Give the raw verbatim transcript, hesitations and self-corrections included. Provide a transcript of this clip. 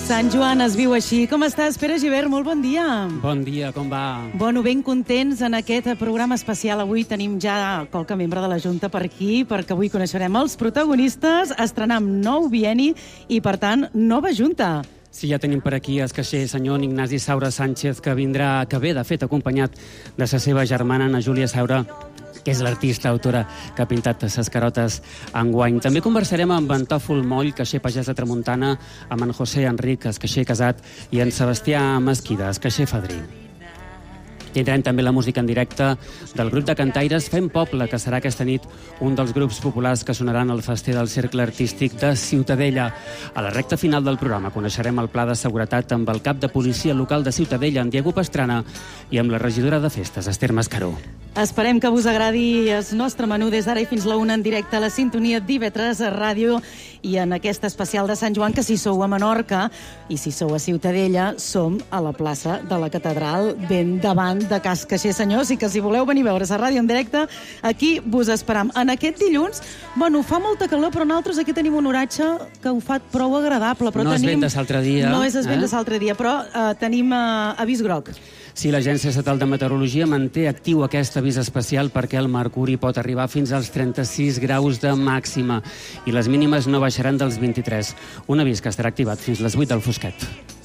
Sant Joan es viu així. Com estàs, Pere Gibert? Molt bon dia. Bon dia, com va? Bueno, ben contents en aquest programa especial. Avui tenim ja qualque membre de la Junta per aquí, perquè avui coneixerem els protagonistes, estrenem nou bienni i, per tant, nova Junta. Sí, ja tenim per aquí el caixer senyor Ignasi Saura Sánchez, que vindrà, que ve, de fet, acompanyat de la seva germana, Ana Júlia Saura, que és l'artista, autora, que ha pintat ses carotes enguany. També conversarem amb en Tòfol Moll, caixer pagès de Tramuntana, amb en José Enric, el caixer casat, i en Sebastià Mesquida, el caixer fadrí. Tindrem també la música en directe del grup de cantaires Fem Poble, que serà aquesta nit un dels grups populars que sonaran al fester del Cercle Artístic de Ciutadella. A la recta final del programa coneixerem el pla de seguretat amb el cap de policia local de Ciutadella, en Diego Pastrana, i amb la regidora de festes, Esther Mascaró. Esperem que us agradi el nostre menú des d'ara i fins la una en directe a la sintonia d'I V tres a ràdio i en aquest especial de Sant Joan, que si sou a Menorca i si sou a Ciutadella, som a la plaça de la Catedral, ben davant de Cas Caixer Senyors, i que si voleu venir a veure la ràdio en directe, aquí vos esperam. En aquest dilluns, bueno, fa molta calor, però nosaltres aquí tenim un oratge que ho fa prou agradable. Però no tenim... és vent de l'altre dia. No és vent eh? de l'altre dia, però eh, tenim eh, avís groc. Sí, l'Agència Estatal de Meteorologia manté actiu aquest avís especial perquè el mercuri pot arribar fins als trenta-sis graus de màxima i les mínimes no baixaran dels vint-i-tres. Un avís que estarà activat fins les vuit del fosquet.